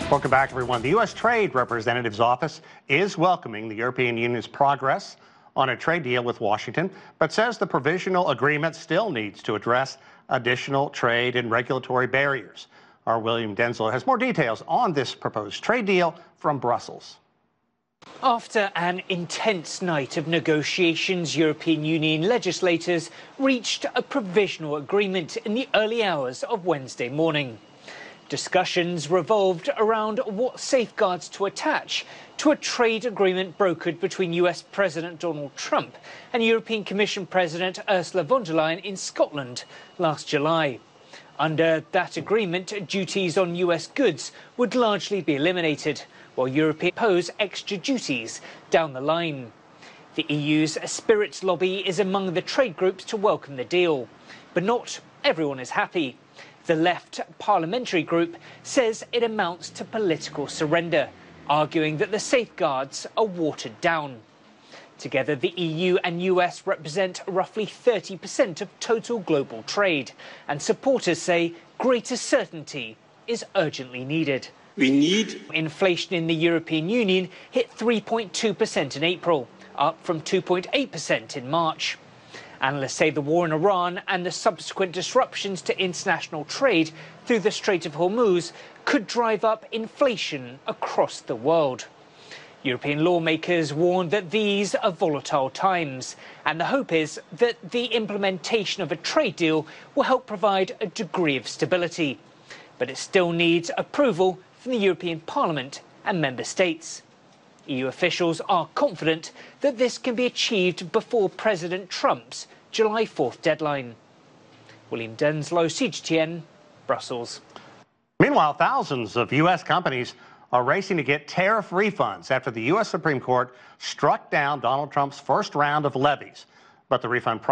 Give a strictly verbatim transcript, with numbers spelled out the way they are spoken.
Welcome back, everyone. The U S Trade Representative's Office is welcoming the European Union's progress on a trade deal with Washington, but says the provisional agreement still needs to address additional trade and regulatory barriers. Our William Denzler has more details on this proposed trade deal from Brussels. After an intense night of negotiations, European Union legislators reached a provisional agreement in the early hours of Wednesday morning. Discussions revolved around what safeguards to attach to a trade agreement brokered between U S President Donald Trump and European Commission President Ursula von der Leyen in Scotland last July. Under that agreement, duties on U S goods would largely be eliminated, while Europe impose extra duties down the line. The E U's spirits lobby is among the trade groups to welcome the deal, but not everyone is happy. The Left Parliamentary Group says it amounts to political surrender, arguing that the safeguards are watered down. Together, the E U and U S represent roughly thirty percent of total global trade, and supporters say greater certainty is urgently needed. We need... Inflation in the European Union hit three point two percent in April, up from two point eight percent in March. Analysts say the war in Iran and the subsequent disruptions to international trade through the Strait of Hormuz could drive up inflation across the world. European lawmakers warn that these are volatile times, and the hope is that the implementation of a trade deal will help provide a degree of stability. But it still needs approval from the European Parliament and member states. E U officials are confident that this can be achieved before President Trump's July fourth deadline. William Denzler, C G T N, Brussels. Meanwhile, thousands of U S companies are racing to get tariff refunds after the U S Supreme Court struck down Donald Trump's first round of levies. But the refund